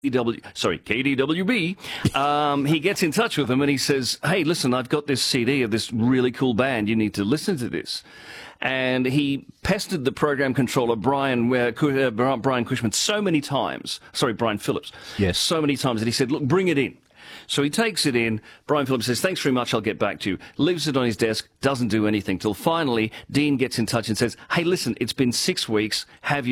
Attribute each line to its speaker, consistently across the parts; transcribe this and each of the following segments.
Speaker 1: KDWB, he gets in touch with them and he says, hey, listen, I've got this CD of this really cool band. You need to listen to this. And he pestered the program controller, Brian Cushman, so many times. Sorry, Brian Phillips.
Speaker 2: Yes.
Speaker 1: So many times that he said, look, bring it in. So he takes it in. Brian Phillips says, thanks very much, I'll get back to you. Leaves it on his desk, doesn't do anything, till finally Dean gets in touch and says, hey, listen, it's been 6 weeks.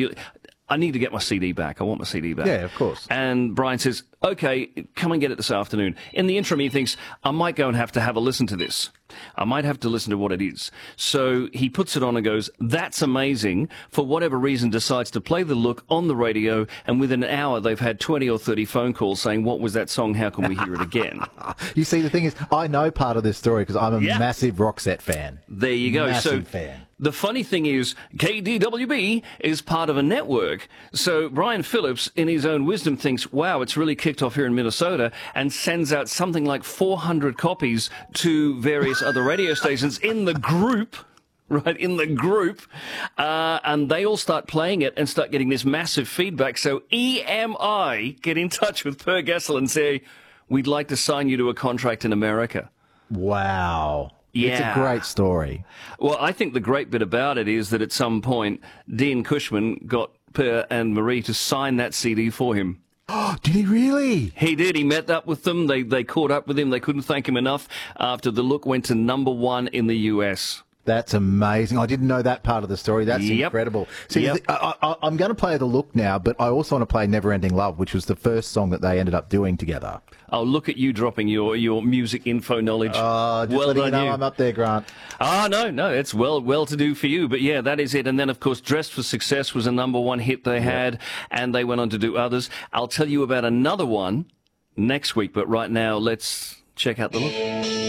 Speaker 1: I need to get my CD back. I want my CD back.
Speaker 2: Yeah, of course.
Speaker 1: And Brian says, okay, come and get it this afternoon. In the interim, he thinks, I might go and have a listen to this. I might have to listen to what it is. So he puts it on and goes, that's amazing. For whatever reason, decides to play The Look on the radio. And within an hour, they've had 20 or 30 phone calls saying, what was that song? How can we hear it again?
Speaker 2: You see, the thing is, I know part of this story because I'm a massive Roxette fan.
Speaker 1: There you go.
Speaker 2: Massive fan.
Speaker 1: The funny thing is, KDWB is part of a network. So Brian Phillips, in his own wisdom, thinks, wow, it's really kicked off here in Minnesota, and sends out something like 400 copies to various other radio stations in the group. Right, in the group, and they all start playing it and start getting this massive feedback. So EMI get in touch with Per Gessle and say, we'd like to sign you to a contract in America.
Speaker 2: Wow.
Speaker 1: Yeah.
Speaker 2: It's a great story.
Speaker 1: Well, I think the great bit about it is that at some point, Dean Cushman got Per and Marie to sign that CD for him.
Speaker 2: Did he really?
Speaker 1: He did. He met up with them. They caught up with him. They couldn't thank him enough after The Look went to #1 in the US.
Speaker 2: That's amazing. I didn't know that part of the story. That's incredible. See, I'm going to play The Look now, but I also want to play Never Ending Love, which was the first song that they ended up doing together.
Speaker 1: Oh, look at you dropping your music info knowledge.
Speaker 2: Just letting you know I'm up there, Grant.
Speaker 1: No, it's well to do for you. But yeah, that is it. And then, of course, Dressed for Success was a #1 hit they had, and they went on to do others. I'll tell you about another one next week, but right now, let's check out The Look.